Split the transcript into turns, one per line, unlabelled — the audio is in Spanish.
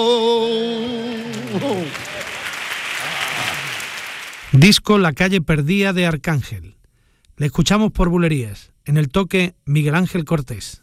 Disco La calle perdía de Arcángel. Le escuchamos por Bulerías. En el toque, Miguel Ángel Cortés.